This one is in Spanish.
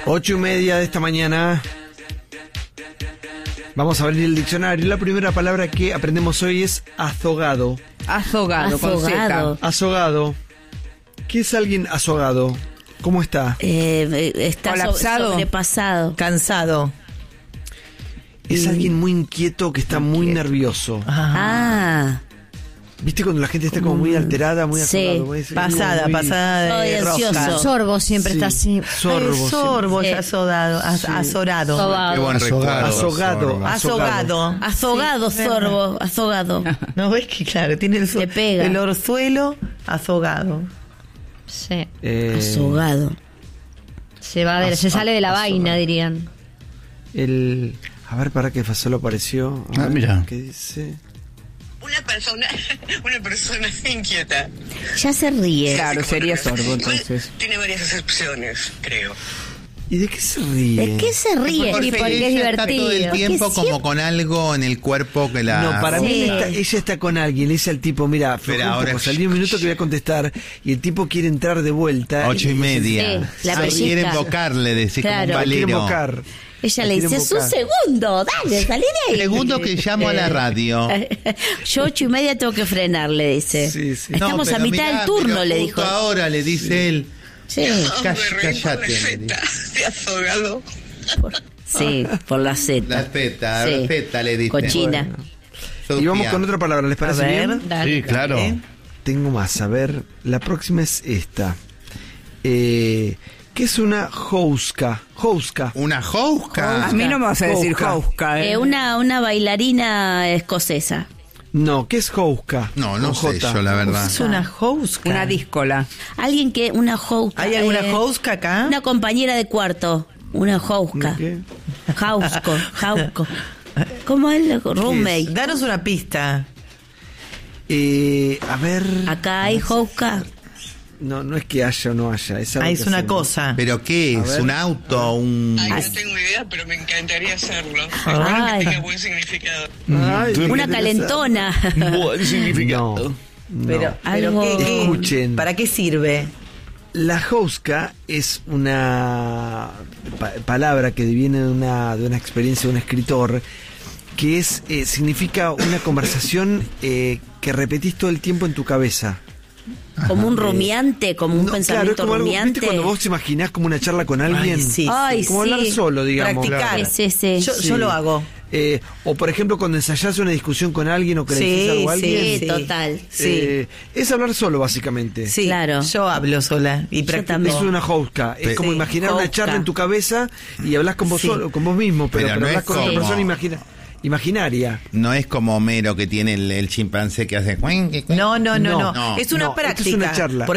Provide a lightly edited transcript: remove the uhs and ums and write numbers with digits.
8:30 de esta mañana. Vamos a abrir el diccionario. La primera palabra que aprendemos hoy es azogado. Azogado, con Z. Azogado. ¿Qué es alguien azogado? ¿Cómo está? Está colapsado, sobrepasado. Cansado. Es alguien muy inquieto que está muy nervioso. Ah, ¿Viste cuando la gente está como muy alterada, muy Sí. azogado? Es Pasada muy- de Ay, ansioso. rosca. Sorbo siempre Sí. está así. Sorbo. Sorbo, Sí. ya azorado. Azorado. Qué buen recuerdo. Azogado. Azogado. azogado, Sí, sorbo, azogado. ¿No ves que claro? Tiene Le pega. el orzuelo azogado. Sí. Azogado. Se sale de la vaina, dirían. A ver, para qué solo apareció. A ver, mira. ¿qué dice? Una persona inquieta. Ya se ríe. Claro. sería sorbo, entonces. Tiene varias acepciones, creo. ¿Y de qué se ríe? ¿De qué se ríe? Porque es ella está todo divertido. el tiempo Porque como con algo en el cuerpo que la... No, para mí Sí. ella está con alguien, le dice al tipo, mira, afloja un ahora- poco, salí un minuto que voy a contestar, y el tipo quiere entrar de vuelta. 8:30. Sí, la pellizca. Quiere invocarle, decís, Claro. como un La quiere valero. invocar. Ella La le quiere dice, es un invocar. segundo, dale, salí de ahí. Segundo que llamo a la radio. Yo 8:30 tengo que frenar, le dice. Sí, sí. Estamos No, a pero mitad mirá, del turno, pero le justo dijo. ahora le dice él. Sí, Cállate. De azogado. sí, por la Z. La Z, Sí. la Z le dice. Cochina. Sofía. Y vamos con otra palabra, ¿les parece A ver. bien? Dale. Sí, claro. Tengo más, a ver, la próxima es esta. ¿Qué es una houska? Houska. Una jousca. A mí no me vas a decir Houska. Houska, Una bailarina escocesa. No, ¿qué es houska? No, no Con sé J. yo, la verdad. Es una houska. Una díscola. Alguien que, una houska. ¿Hay alguna houska acá? Una compañera de cuarto. Una houska. ¿Qué? Hausko. ¿Cómo es el roommate? Danos una pista. A ver. Acá hay houska. No es que haya o no haya. Es, algo Ah, que es una hacemos. cosa. ¿Pero qué A es? ver. ¿Un auto? ¿Un...? Ay, no tengo idea, pero me encantaría hacerlo. Espero Ay. que tenga buen significado. Ay, qué Una interesante. calentona. No. Pero Algo- ¿qué? Escuchen. ¿Para qué sirve? La houska es una palabra que viene de una experiencia de un escritor que es significa una conversación que repetís todo el tiempo en tu cabeza. Como un rumiante, como un No, claro, es pensamiento como algo, rumiante. ¿viste cuando vos imaginás como una charla con alguien? Ay, sí. Ay, Como sí. hablar solo, digamos. Practicar. Sí. Yo lo hago. O por ejemplo cuando ensayás una discusión con alguien o que le decís algo a alguien. Sí, total. Sí. Es hablar solo básicamente. Sí, Claro. yo hablo sola y practico. también. Es una houska, es como Sí, imaginar una houska. charla en tu cabeza y hablas con vos Sí. solo, con vos mismo, pero Pero no hablas es con otra como- persona imaginaria. No es como Homero que tiene el chimpancé que hace... No. No, Es una esto es práctica. una charla. Por